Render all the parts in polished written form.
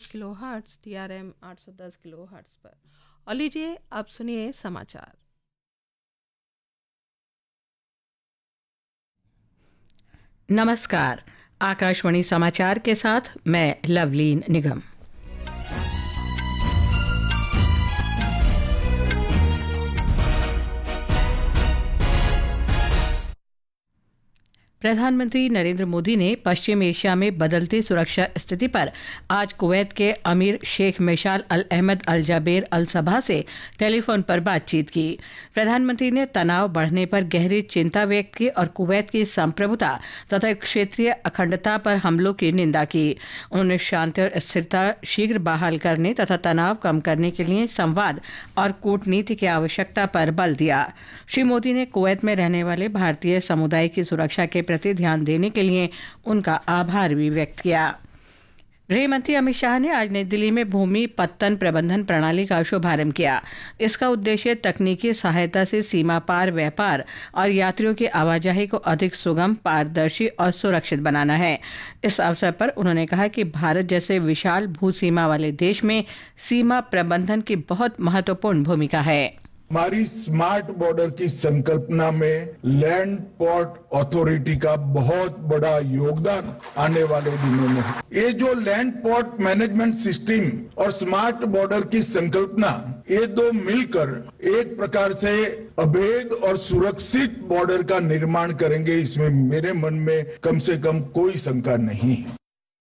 Kilohertz DRM 810 kilohertz पर। और लीजिए अब सुनिए समाचार। नमस्कार, आकाशवाणी समाचार के साथ मैं लवलीन निगम। प्रधानमंत्री नरेंद्र मोदी ने पश्चिम एशिया में बदलती सुरक्षा स्थिति पर आज कुवैत के अमीर शेख मिशाल अल अहमद अल जाबेर अल सबा से टेलीफोन पर बातचीत की। प्रधानमंत्री ने तनाव बढ़ने पर गहरी चिंता व्यक्त की और कुवैत की संप्रभुता तथा क्षेत्रीय अखंडता पर हमलों की निंदा की। उन्होंने शांति और स्थिरता शीघ्र बहाल करने तथा तनाव कम करने के लिए संवाद और कूटनीति की आवश्यकता पर बल दिया। श्री मोदी ने कुवैत में रहने वाले भारतीय समुदाय की सुरक्षा के प्रति ध्यान देने के लिए उनका आभार भी व्यक्त किया। गृह मंत्री अमित शाह ने आज नई दिल्ली में भूमि पत्तन प्रबंधन प्रणाली का शुभारंभ किया। इसका उद्देश्य तकनीकी सहायता से सीमा पार व्यापार और यात्रियों की आवाजाही को अधिक सुगम, पारदर्शी और सुरक्षित बनाना है। इस अवसर पर उन्होंने कहा कि भारत जैसे विशाल भू सीमा वाले देश में सीमा प्रबंधन की बहुत महत्वपूर्ण भूमिका है। हमारी स्मार्ट बॉर्डर की संकल्पना में लैंड पोर्ट अथॉरिटी का बहुत बड़ा योगदान आने वाले दिनों में है। ये जो लैंड पोर्ट मैनेजमेंट सिस्टम और स्मार्ट बॉर्डर की संकल्पना, ये दो मिलकर एक प्रकार से अभेद और सुरक्षित बॉर्डर का निर्माण करेंगे, इसमें मेरे मन में कम से कम कोई शंका नहीं है।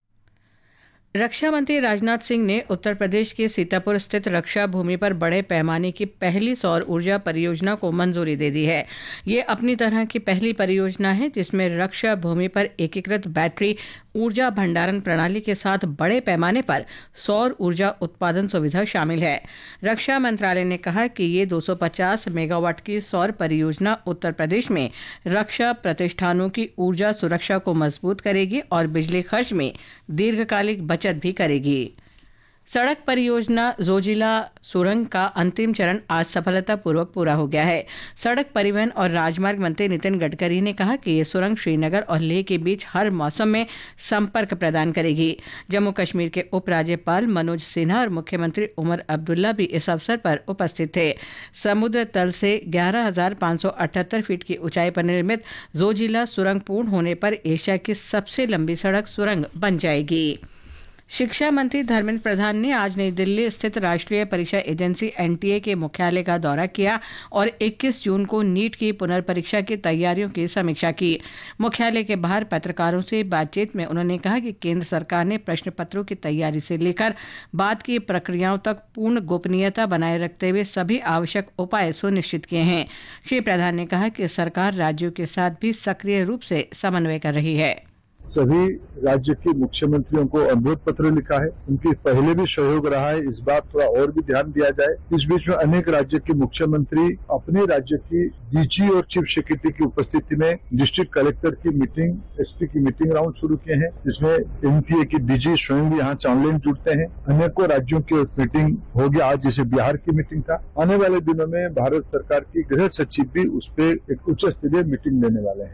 रक्षा मंत्री राजनाथ सिंह ने उत्तर प्रदेश के सीतापुर स्थित रक्षा भूमि पर बड़े पैमाने की पहली सौर ऊर्जा परियोजना को मंजूरी दे दी है। ये अपनी तरह की पहली परियोजना है जिसमें रक्षा भूमि पर एकीकृत बैटरी ऊर्जा भंडारण प्रणाली के साथ बड़े पैमाने पर सौर ऊर्जा उत्पादन सुविधा शामिल है। रक्षा मंत्रालय ने कहा कि ये 250 मेगावाट की सौर परियोजना उत्तर प्रदेश में रक्षा प्रतिष्ठानों की ऊर्जा सुरक्षा को मजबूत करेगी और बिजली खर्च में दीर्घकालिक बचत भी करेगी। सड़क परियोजना जोजिला सुरंग का अंतिम चरण आज सफलतापूर्वक पूरा हो गया है। सड़क परिवहन और राजमार्ग मंत्री नितिन गडकरी ने कहा कि ये सुरंग श्रीनगर और लेह के बीच हर मौसम में संपर्क प्रदान करेगी। जम्मू कश्मीर के उपराज्यपाल मनोज सिन्हा और मुख्यमंत्री उमर अब्दुल्ला भी इस अवसर पर उपस्थित थे। समुद्र तल से 11,578 फीट की ऊंचाई पर निर्मित जोजिला सुरंग पूर्ण होने पर एशिया की सबसे लंबी सड़क सुरंग बन जाएगी। शिक्षा मंत्री धर्मेंद्र प्रधान ने आज नई दिल्ली स्थित राष्ट्रीय परीक्षा एजेंसी एनटीए के मुख्यालय का दौरा किया और 21 जून को नीट की पुनर्परीक्षा की तैयारियों की समीक्षा की। मुख्यालय के बाहर पत्रकारों से बातचीत में उन्होंने कहा कि केंद्र सरकार ने प्रश्न पत्रों की तैयारी से लेकर बाद की प्रक्रियाओं तक पूर्ण गोपनीयता बनाए रखते हुए सभी आवश्यक उपाय सुनिश्चित किए हैं। श्री प्रधान ने कहा कि सरकार राज्यों के साथ भी सक्रिय रूप से समन्वय कर रही है। सभी राज्य के मुख्यमंत्रियों को अनुरोध पत्र लिखा है। उनके पहले भी सहयोग रहा है, इस बार थोड़ा और भी ध्यान दिया जाए। इस बीच में अनेक राज्य के मुख्यमंत्री अपने राज्य की डीजी और चीफ सेक्रेटरी की उपस्थिति में डिस्ट्रिक्ट कलेक्टर की मीटिंग, एसपी की मीटिंग राउंड शुरू किए हैं। इसमें एनटीए की डीजी स्वयं भी यहाँ ऑनलाइन जुड़ते हैं। अनेकों राज्यों की मीटिंग हो गया आज, जैसे बिहार की मीटिंग था। आने वाले दिनों में भारत सरकार की गृह सचिव भी उस पर एक उच्च स्तरीय मीटिंग लेने वाले हैं।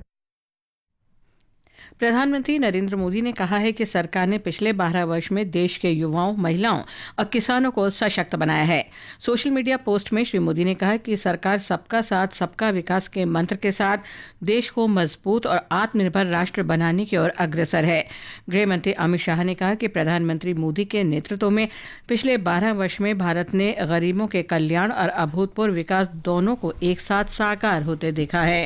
प्रधानमंत्री नरेंद्र मोदी ने कहा है कि सरकार ने पिछले 12 वर्ष में देश के युवाओं, महिलाओं और किसानों को सशक्त बनाया है। सोशल मीडिया पोस्ट में श्री मोदी ने कहा कि सरकार सबका साथ सबका विकास के मंत्र के साथ देश को मजबूत और आत्मनिर्भर राष्ट्र बनाने की ओर अग्रसर है। गृह मंत्री अमित शाह ने कहा कि प्रधानमंत्री मोदी के नेतृत्व में पिछले 12 वर्ष में भारत ने गरीबों के कल्याण और अभूतपूर्व विकास दोनों को एक साथ साकार होते देखा है।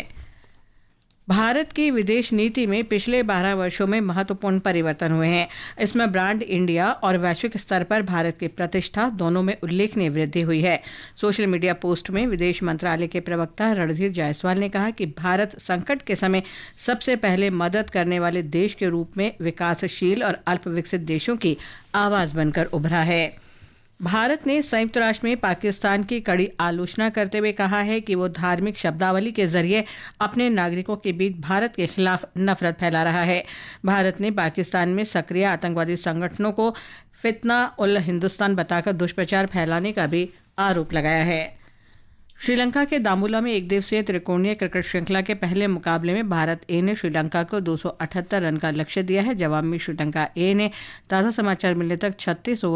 भारत की विदेश नीति में पिछले 12 वर्षों में महत्वपूर्ण परिवर्तन हुए हैं। इसमें ब्रांड इंडिया और वैश्विक स्तर पर भारत की प्रतिष्ठा दोनों में उल्लेखनीय वृद्धि हुई है। सोशल मीडिया पोस्ट में विदेश मंत्रालय के प्रवक्ता रणधीर जायसवाल ने कहा कि भारत संकट के समय सबसे पहले मदद करने वाले देश के रूप में विकासशील और अल्प विकसित देशों की आवाज बनकर उभरा है। भारत ने संयुक्त राष्ट्र में पाकिस्तान की कड़ी आलोचना करते हुए कहा है कि वो धार्मिक शब्दावली के जरिए अपने नागरिकों के बीच भारत के खिलाफ नफरत फैला रहा है। भारत ने पाकिस्तान में सक्रिय आतंकवादी संगठनों को फितना उल हिंदुस्तान बताकर दुष्प्रचार फैलाने का भी आरोप लगाया है। श्रीलंका के दामुला में एक दिवसीय त्रिकोणीय क्रिकेट श्रृंखला के पहले मुकाबले में भारत ए ने श्रीलंका को 278 रन का लक्ष्य दिया है। जवाब में श्रीलंका ए ने ताज़ा समाचार मिलने तक 36